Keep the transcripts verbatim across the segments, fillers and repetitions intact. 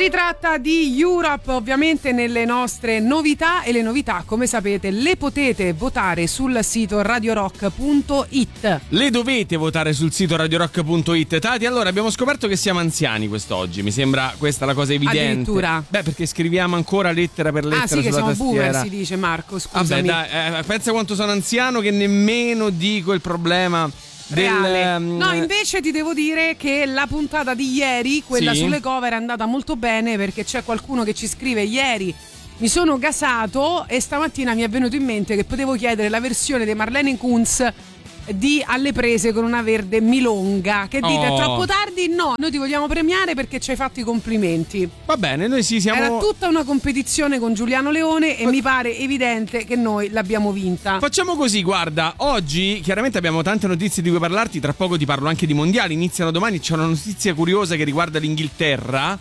tratta di Europe, ovviamente nelle nostre novità, e le novità, come sapete, le potete votare sul sito radio rock punto it. Le dovete votare sul sito radio rock punto it. Tati, allora abbiamo scoperto che siamo anziani quest'oggi, mi sembra questa la cosa evidente. Addirittura. Beh, perché scriviamo ancora lettera per lettera ah, sì, sulla che siamo tastiera. boomer, si dice, Marco, scusami. Vabbè, dai, eh, pensa quanto sono anziano che nemmeno dico il problema del, um... No, invece ti devo dire che la puntata di ieri, quella sì? sulle cover, è andata molto bene, perché c'è qualcuno che ci scrive: ieri mi sono gasato e stamattina mi è venuto in mente che potevo chiedere la versione di Marlene Kunz di Alle prese con una verde milonga. Che dite, oh. è troppo tardi? No, noi ti vogliamo premiare perché ci hai fatto i complimenti. Va bene, noi sì siamo. Era tutta una competizione con Giuliano Leone e Fa... mi pare evidente che noi l'abbiamo vinta. Facciamo così, guarda, oggi chiaramente abbiamo tante notizie di cui parlarti, tra poco ti parlo anche di mondiali, iniziano domani, c'è una notizia curiosa che riguarda l'Inghilterra,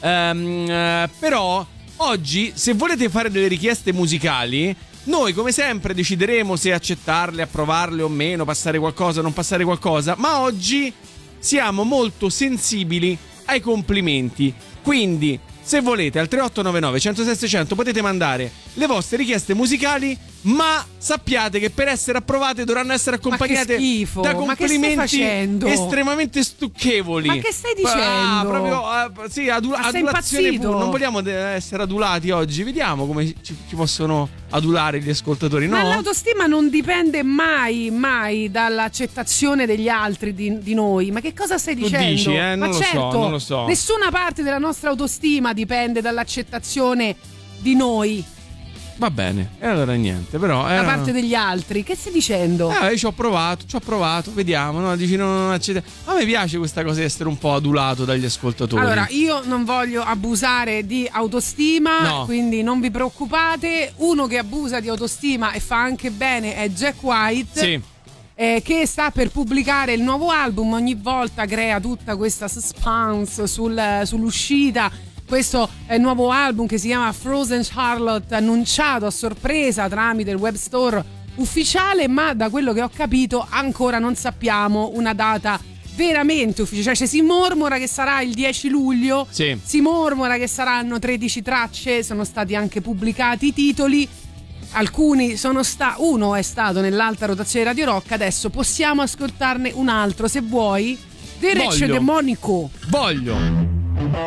um, uh, però oggi, se volete fare delle richieste musicali, noi come sempre decideremo se accettarle, approvarle o meno, passare qualcosa, non passare qualcosa, ma oggi siamo molto sensibili ai complimenti. Quindi, se volete, al tre otto nove nove, uno zero sei, seicento potete mandare le vostre richieste musicali, ma sappiate che per essere approvate dovranno essere accompagnate da complimenti estremamente stucchevoli. Ma che stai dicendo? Ah, proprio uh, sì, adu- adulazione pure. Non vogliamo de- essere adulati oggi. Vediamo come ci, ci possono adulare gli ascoltatori, no? Ma l'autostima non dipende mai, mai dall'accettazione degli altri di, di noi. Ma che cosa stai dicendo? Tu dici, eh? Non Ma lo certo, so, non lo so. Nessuna parte della nostra autostima dipende dall'accettazione di noi. Va bene, e allora niente, però da parte degli altri. Che stai dicendo? Eh, io ci ho provato, ci ho provato, vediamo, no? Dici non, non accetta. A me piace questa cosa di essere un po' adulato dagli ascoltatori. Allora, io non voglio abusare di autostima, no. Quindi non vi preoccupate. Uno che abusa di autostima e fa anche bene è Jack White. Sì. Eh, che sta per pubblicare il nuovo album. Ogni volta crea tutta questa suspense sul, sull'uscita. Questo è il nuovo album che si chiama Frozen Charlotte, annunciato a sorpresa tramite il web store ufficiale, ma da quello che ho capito ancora non sappiamo una data veramente ufficiale. Cioè si mormora che sarà il dieci luglio, sì. Si mormora che saranno tredici tracce, sono stati anche pubblicati i titoli. Alcuni sono sta uno è stato nell'alta rotazione Radio Rock, adesso possiamo ascoltarne un altro se vuoi. Derecho Voglio. Demonico. Voglio.